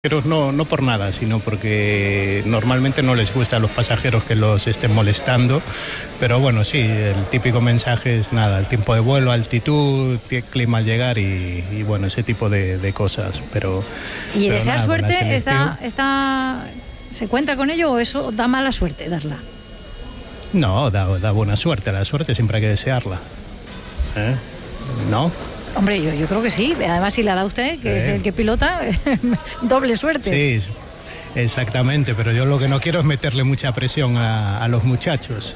No por nada, sino porque normalmente no les gusta a los pasajeros que los estén molestando, pero bueno, sí, el típico mensaje es nada, el tiempo de vuelo, altitud, clima al llegar y bueno, ese tipo de cosas. ¿Y pero desear nada, suerte se cuenta con ello o eso da mala suerte darla? No, da buena suerte, la suerte siempre hay que desearla. ¿No? Hombre, yo creo que sí. Además, si la da usted, que es el que pilota, doble suerte. Sí, exactamente. Pero yo lo que no quiero es meterle mucha presión a los muchachos.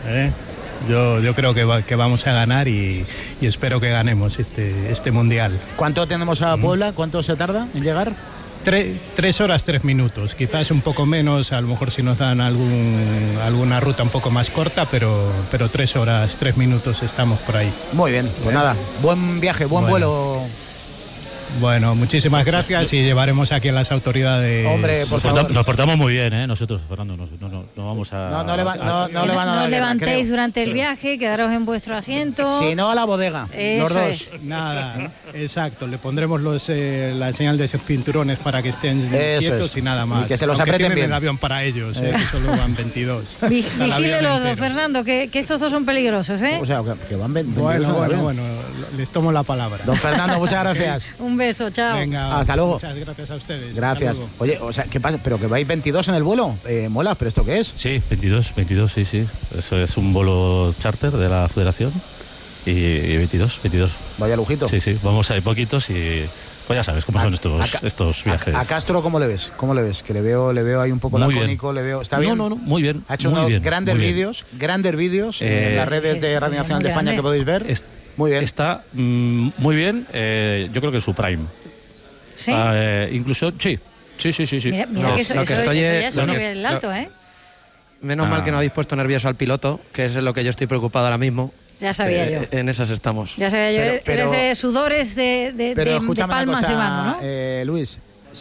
Yo creo que vamos a ganar y espero que ganemos este mundial. ¿Cuánto tenemos a Puebla? ¿Cuánto se tarda en llegar? 3 horas 3 minutos, quizás un poco menos, a lo mejor si nos dan alguna ruta un poco más corta, pero 3 horas 3 minutos estamos por ahí. Muy bien, pues nada, buen viaje, buen vuelo. Bueno, muchísimas gracias y llevaremos aquí a las autoridades. Hombre, por favor. Nos portamos muy bien, nosotros, Fernando, no vamos a... No levantéis durante el viaje, quedaros en vuestro asiento. Si no, a la bodega, los dos. Nada, exacto, le pondremos la señal de cinturones para que estén quietos y nada más. Y que se los aprieten bien. El avión para ellos, que solo van 22. Vigílelos, don Fernando, que estos dos son peligrosos, O sea, que van 22. Bueno, les tomo la palabra. Don Fernando, muchas gracias. Un beso, chao. Venga, hasta luego. Muchas gracias a ustedes. Gracias. Oye, o sea, ¿qué pasa? ¿Pero que vais 22 en el vuelo? Mola, ¿pero esto qué es? Sí, 22, sí. Eso es un vuelo charter de la Federación y 22. Vaya lujito. Sí, vamos a ir poquitos y pues ya sabes cómo son estos viajes. ¿A Castro cómo le ves? Que le veo ahí un poco muy lacónico, bien. le veo... ¿Está bien? No, muy bien. Ha hecho unos grandes vídeos en las redes de Radio Nacional de España que podéis ver. Muy bien. Está muy bien, yo creo que es su prime. ¿Sí? Incluso, sí. Mira que eso ya es un nivel alto, Menos mal que no habéis puesto nervioso al piloto, que es lo que yo estoy preocupado ahora mismo. Ya sabía yo. En esas estamos. Ya sabía yo. Eres de sudores de palmas de mano, ¿no? Luis,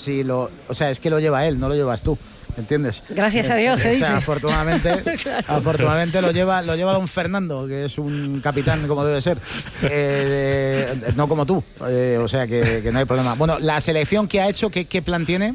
es que lo lleva él, no lo llevas tú. ¿Entiendes? Gracias a Dios, se dice. O sea, afortunadamente lo lleva don Fernando, que es un capitán como debe ser, no como tú, o sea que no hay problema. Bueno, la selección que ha hecho, ¿qué plan tiene?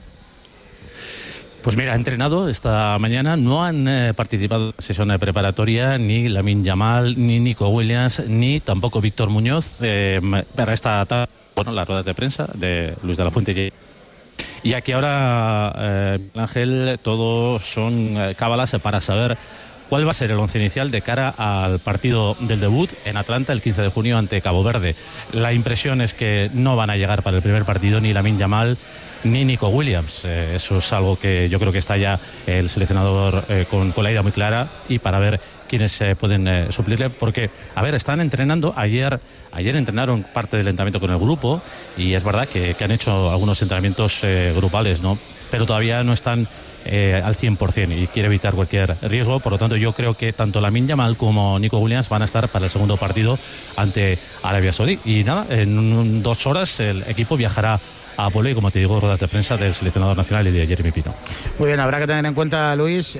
Pues mira, ha entrenado esta mañana, no han participado en la sesión preparatoria ni Lamine Yamal, ni Nico Williams, ni tampoco Víctor Muñoz, para esta tarde, las ruedas de prensa de Luis de la Fuente. Y aquí ahora, Ángel, todos son cábalas para saber cuál va a ser el once inicial de cara al partido del debut en Atlanta el 15 de junio ante Cabo Verde. La impresión es que no van a llegar para el primer partido ni Lamine Yamal ni Nico Williams. Eso es algo que yo creo que está ya el seleccionador con la idea muy clara y para ver quiénes pueden suplirle, porque, están entrenando. Ayer entrenaron parte del entrenamiento con el grupo y es verdad que han hecho algunos entrenamientos grupales, ¿no? Pero todavía no están al 100% y quiere evitar cualquier riesgo. Por lo tanto, yo creo que tanto Lamine Yamal como Nico Williams van a estar para el segundo partido ante Arabia Saudí. Y nada, en 2 horas el equipo viajará a Puebla y, como te digo, ruedas de prensa del seleccionador nacional y de Jeremy Pino. Muy bien, habrá que tener en cuenta, Luis,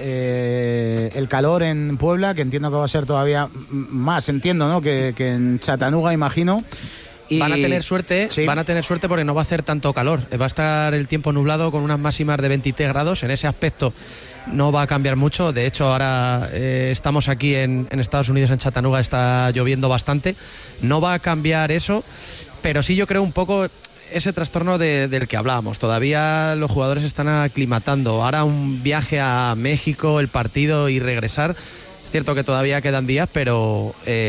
el calor en Puebla, que entiendo que va a ser todavía más, ¿no? que en Chattanooga, imagino. Y van a tener suerte, porque no va a hacer tanto calor. Va a estar el tiempo nublado con unas máximas de 23 grados. En ese aspecto no va a cambiar mucho. De hecho, ahora estamos aquí en Estados Unidos, en Chattanooga, está lloviendo bastante. No va a cambiar eso, pero sí yo creo un poco ese trastorno del que hablábamos. Todavía los jugadores están aclimatando. Ahora un viaje a México, el partido y regresar. Es cierto que todavía quedan días, pero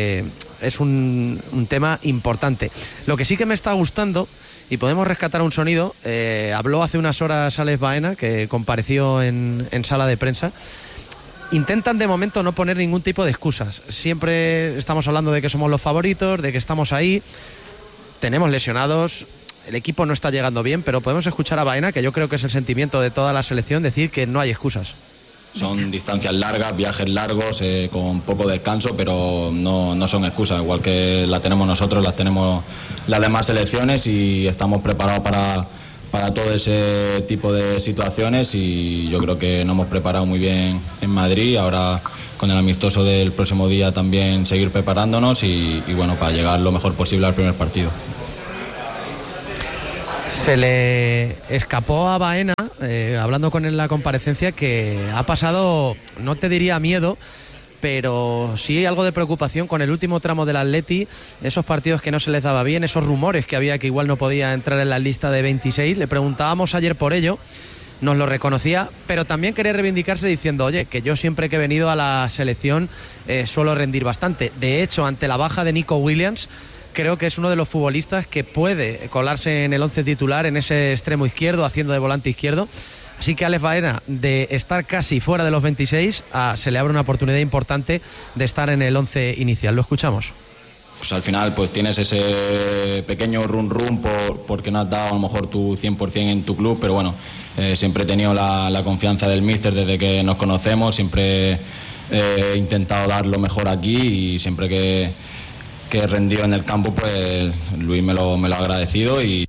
es un tema importante. Lo que sí que me está gustando, y podemos rescatar un sonido, habló hace unas horas Alex Baena, que compareció en sala de prensa. Intentan de momento no poner ningún tipo de excusas. Siempre estamos hablando de que somos los favoritos, de que estamos ahí. Tenemos lesionados. El equipo no está llegando bien, pero podemos escuchar a Baena, que yo creo que es el sentimiento de toda la selección, decir que no hay excusas. Son distancias largas, viajes largos, con poco descanso, pero no son excusas. Igual que la tenemos nosotros, las tenemos las demás selecciones y estamos preparados para todo ese tipo de situaciones y yo creo que nos hemos preparado muy bien en Madrid. Ahora con el amistoso del próximo día también seguir preparándonos y para llegar lo mejor posible al primer partido. Se le escapó a Baena, hablando con él en la comparecencia, que ha pasado, no te diría miedo, pero sí algo de preocupación con el último tramo del Atleti, esos partidos que no se les daba bien, esos rumores que había que igual no podía entrar en la lista de 26. Le preguntábamos ayer por ello, nos lo reconocía, pero también quería reivindicarse diciendo, oye, que yo siempre que he venido a la selección suelo rendir bastante. De hecho, ante la baja de Nico Williams, creo que es uno de los futbolistas que puede colarse en el 11 titular, en ese extremo izquierdo, haciendo de volante izquierdo. Así que a Alex Baena, de estar casi fuera de los 26, se le abre una oportunidad importante de estar en el 11 inicial. Lo escuchamos. Pues al final pues tienes ese pequeño run porque no has dado a lo mejor tu 100% en tu club, pero bueno, siempre he tenido la confianza del míster desde que nos conocemos, siempre he intentado dar lo mejor aquí y siempre que he rendido en el campo, pues Luis me lo ha agradecido. Y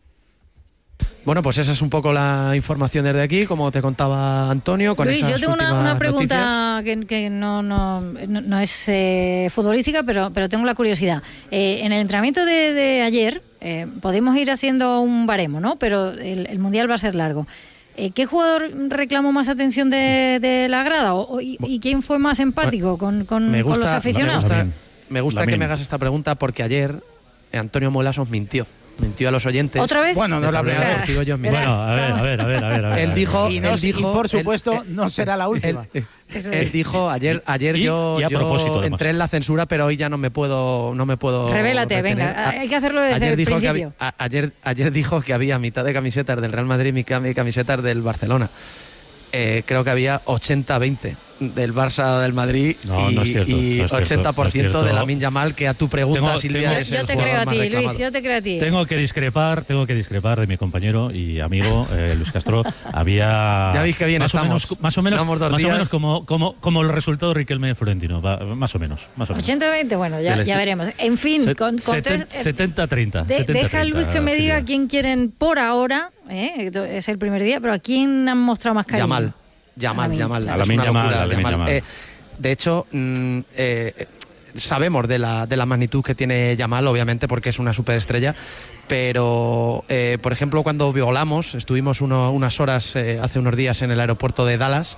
bueno, pues esa es un poco la información desde aquí, como te contaba Antonio. Con Luis, yo tengo una pregunta que no es futbolística, pero tengo la curiosidad. En el entrenamiento de ayer podemos ir haciendo un baremo, ¿no? Pero el Mundial va a ser largo. ¿Qué jugador reclamó más atención de la grada? ¿Y quién fue más empático con los aficionados? Me gusta que me hagas esta pregunta porque ayer Antonio Muelas os mintió a los oyentes. ¿Otra vez? Bueno, no es la primera vez, digo yo. Bueno, a ver. Él dijo, y por supuesto, no será la última. Él dijo, ayer yo entré en la censura, pero hoy ya no me puedo Revélate, retener. venga, hay que hacerlo desde el principio. Ayer dijo que había mitad de camisetas del Real Madrid y camisetas del Barcelona. Creo que había 80-20 del Barça del Madrid y 80% de Lamine Yamal, que a tu pregunta, Silvia, es yo te creo a ti, Luis, yo te creo a ti. Tengo que discrepar de mi compañero y amigo Luis Castro. Había ya dije bien, más o menos como el resultado Riquelme Florentino, más o menos. 80-20, bueno, ya veremos. En fin, 70-30. Deja a Luis que me diga quién quieren por ahora, es el primer día, pero ¿a quién han mostrado más cariño? Yamal. Yamal. De hecho, sabemos de la magnitud que tiene Yamal, obviamente, porque es una superestrella, pero, por ejemplo, cuando volamos, estuvimos unas horas hace unos días en el aeropuerto de Dallas.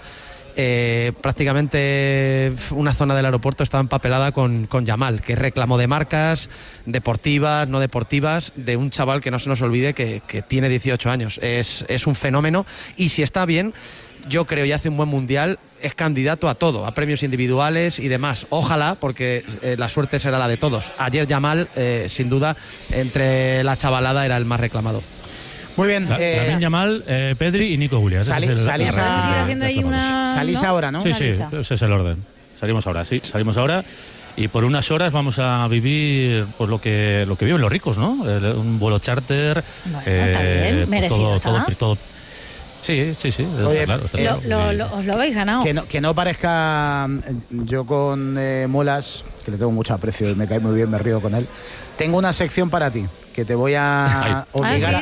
Prácticamente una zona del aeropuerto estaba empapelada con Yamal, que es reclamo de marcas deportivas, no deportivas, de un chaval que no se nos olvide que tiene 18 años. Es un fenómeno, y si está bien, yo creo, y hace un buen mundial, es candidato a todo, a premios individuales y demás. Ojalá, porque la suerte será la de todos. Ayer Yamal, sin duda, entre la chavalada era el más reclamado. Muy bien. Lamine Yamal, Pedri y Nico Williams. Podemos ir haciendo ahí salís ahora, ¿no? Sí, ese es el orden. Salimos ahora. Y por unas horas vamos a vivir por lo que viven los ricos, ¿no? Un vuelo charter. Bueno, está bien, merecido todo. Sí. Oye, claro. Os lo habéis ganado. Que no parezca, yo con Muelas, que le tengo mucho aprecio y me cae muy bien, me río con él. Tengo una sección para ti que te voy a obligar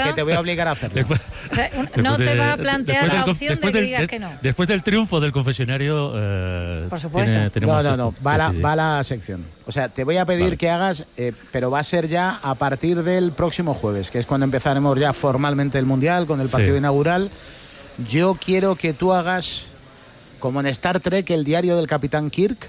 a hacerlo. O sea, no te va a plantear la opción de que digas que no. Después del triunfo del confesionario, por supuesto. No, va la sección. O sea, te voy a pedir que hagas, pero va a ser ya a partir del próximo jueves, que es cuando empezaremos ya formalmente el Mundial con el partido inaugural. Yo quiero que tú hagas, como en Star Trek, el diario del Capitán Kirk.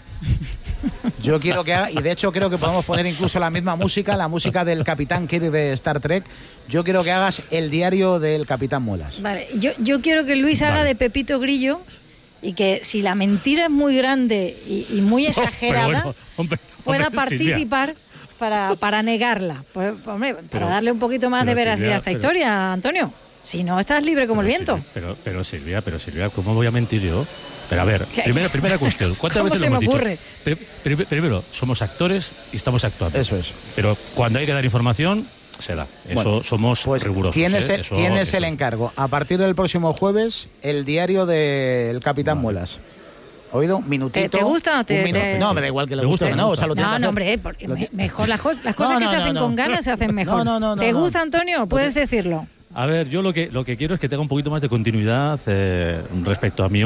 Yo quiero que haga, y de hecho creo que podemos poner incluso la misma música, la música del Capitán Kirk de Star Trek. Yo quiero que hagas el diario del Capitán Muelas. Vale, yo quiero que Luis haga de Pepito Grillo, y que si la mentira es muy grande y muy exagerada, pueda participar para negarla. Pues, hombre, para darle un poquito más de veracidad a esta historia, Antonio. Si no, estás libre como el viento. Pero Silvia, ¿cómo voy a mentir yo? Pero a ver, primera cuestión. ¿Cuántas veces lo hemos dicho? ¿Cómo se me ocurre? Primero, somos actores y estamos actuando. Eso es. Pero cuando hay que dar información, se da. Eso somos rigurosos. Tienes el encargo. A partir del próximo jueves, el diario del Capitán Muelas. ¿Oído? Minutito. ¿Te gusta? No, me da igual que le guste o no. No, hombre, mejor las cosas que se hacen con ganas se hacen mejor. ¿Te gusta, Antonio? Puedes decirlo. A ver, yo lo que quiero es que tenga un poquito más de continuidad respecto a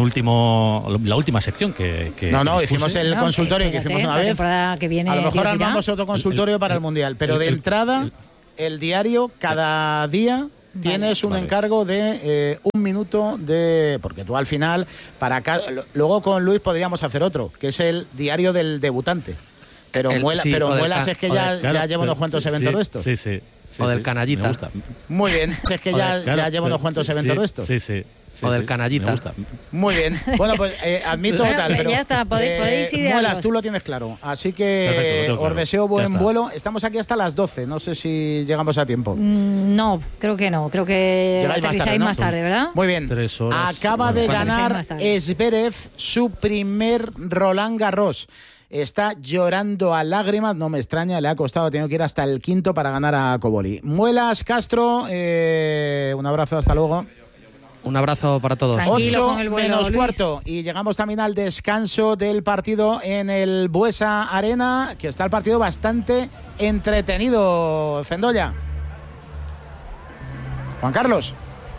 la última sección que hicimos el consultorio que hicimos una vez. Que viene, a lo mejor armamos otro consultorio para el Mundial, pero de entrada el diario cada día tienes un encargo de 1 minuto de... Porque tú al final, luego con Luis podríamos hacer otro, que es el diario del debutante. Pero Muelas es que ya lleva unos cuantos eventos de estos. Sí. O del canallita. Me gusta. Muy bien, es que ya lleva unos cuantos eventos de estos. Sí. O del canallita. Me gusta. Muy bien. Bueno, pues admito tal, pero ya está, podéis idearlos. Muelas, tú lo tienes claro. Así que perfecto, os deseo buen vuelo. Estamos aquí hasta las 12. No sé si llegamos a tiempo. No, creo que no. Creo que aterrizáis más tarde, ¿verdad? Muy bien. 3 horas. Acaba de ganar Zverev su primer Roland Garros. Está llorando a lágrimas, no me extraña, le ha costado, ha tenido que ir hasta el quinto para ganar a Cobolli. Muelas, Castro, un abrazo, hasta luego. Un abrazo para todos. 8 menos cuarto. Y llegamos también al descanso del partido en el Buesa Arena, que está el partido bastante entretenido. Cendolla. Juan Carlos.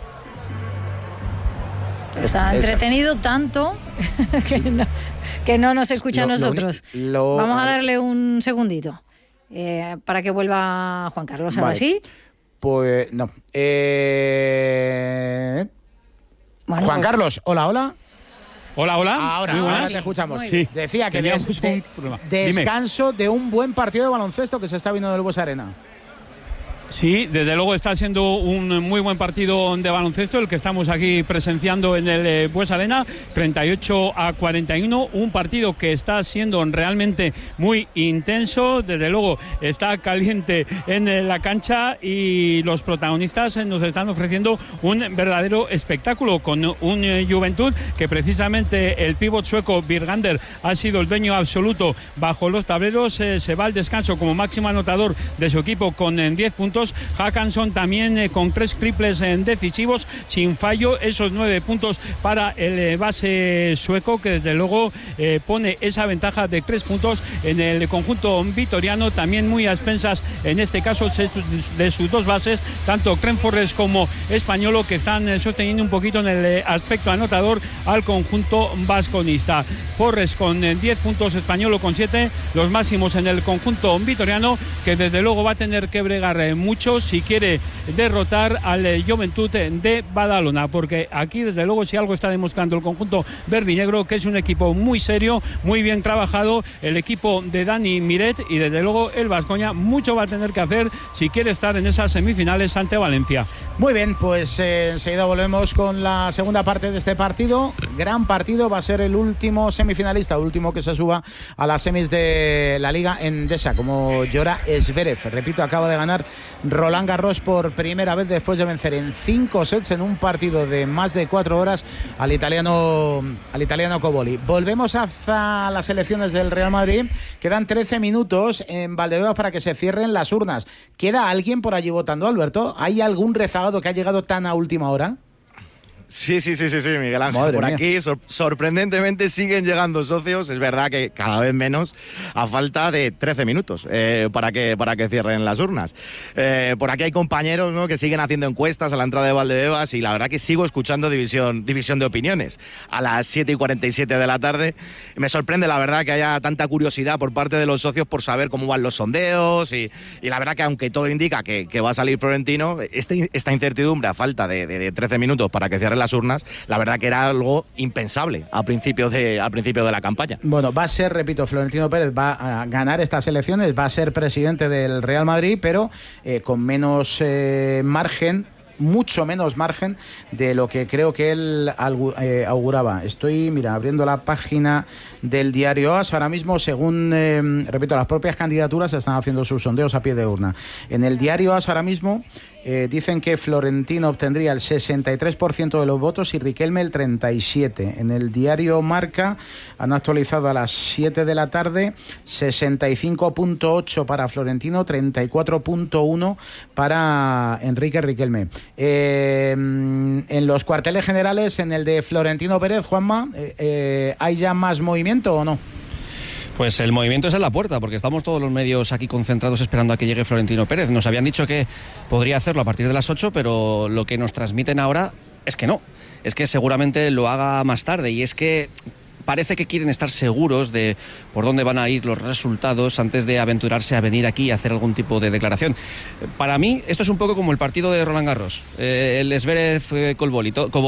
Está entretenido tanto que no nos escucha a nosotros. Vamos a darle un segundito para que vuelva Juan Carlos. ¿Ahora sí? Pues no. Bueno, Juan Carlos, hola. Hola. Ahora te escuchamos. Sí. Decía que descanso de un buen partido de baloncesto que se está viendo en el Buesa Arena. Sí, desde luego está siendo un muy buen partido de baloncesto el que estamos aquí presenciando en el Buesa Arena, 38-41, un partido que está siendo realmente muy intenso, desde luego está caliente en la cancha y los protagonistas nos están ofreciendo un verdadero espectáculo con un Juventud que precisamente el pívot sueco Birgander ha sido el dueño absoluto bajo los tableros, se va al descanso como máximo anotador de su equipo con 10 puntos. Hackanson también con 3 triples decisivos sin fallo, esos 9 puntos para el base sueco que desde luego pone esa ventaja de 3 puntos en el conjunto vitoriano, también muy a expensas en este caso de sus dos bases, tanto Cren Forrest como Españolo, que están sosteniendo un poquito en el aspecto anotador al conjunto vasconista. Forrest con 10 puntos, Españolo con 7, los máximos en el conjunto vitoriano, que desde luego va a tener que bregar mucho si quiere derrotar al Juventud de Badalona, porque aquí desde luego si algo está demostrando el conjunto verde y negro, que es un equipo muy serio, muy bien trabajado, el equipo de Dani Miret, y desde luego el Baskonia mucho va a tener que hacer si quiere estar en esas semifinales ante Valencia. Muy bien, pues enseguida volvemos con la segunda parte de este partido. Gran partido, va a ser el último semifinalista, el último que se suba a las semis de la Liga Endesa, como llora Zverev. Repito, acaba de ganar Roland Garros por primera vez después de vencer en 5 sets en un partido de más de 4 horas al italiano Cobolli. Volvemos hacia las elecciones del Real Madrid. Quedan 13 minutos en Valdebebas para que se cierren las urnas. ¿Queda alguien por allí votando, Alberto? ¿Hay algún rezagado que ha llegado tan a última hora? Sí, Miguel Ángel. Madre por mía. Aquí, sorprendentemente, siguen llegando socios. Es verdad que cada vez menos, a falta de 13 minutos para que cierren las urnas. Por aquí hay compañeros, ¿no?, que siguen haciendo encuestas a la entrada de Valdebebas, y la verdad que sigo escuchando división de opiniones. A las 7:47 de la tarde me sorprende, la verdad, que haya tanta curiosidad por parte de los socios por saber cómo van los sondeos, y la verdad que aunque todo indica que va a salir Florentino, esta incertidumbre a falta de 13 minutos para que cierren las urnas, la verdad que era algo impensable al principio de la campaña. Bueno, va a ser, repito, Florentino Pérez va a ganar estas elecciones, va a ser presidente del Real Madrid, pero con menos margen, mucho menos margen de lo que creo que él auguraba. Estoy, abriendo la página del diario AS ahora mismo, según, repito, las propias candidaturas están haciendo sus sondeos a pie de urna. En el diario AS ahora mismo dicen que Florentino obtendría el 63% de los votos y Riquelme el 37%. En el diario Marca han actualizado a las 7 de la tarde, 65.8 para Florentino, 34.1 para Enrique Riquelme. En los cuarteles generales, en el de Florentino Pérez, Juanma, ¿hay ya más movimiento o no? Pues el movimiento es en la puerta, porque estamos todos los medios aquí concentrados esperando a que llegue Florentino Pérez. Nos habían dicho que podría hacerlo a partir de las 8, pero lo que nos transmiten ahora es que no. Es que seguramente lo haga más tarde, y es que parece que quieren estar seguros de por dónde van a ir los resultados antes de aventurarse a venir aquí a hacer algún tipo de declaración. Para mí esto es un poco como el partido de Roland Garros, el Zverev-Kobol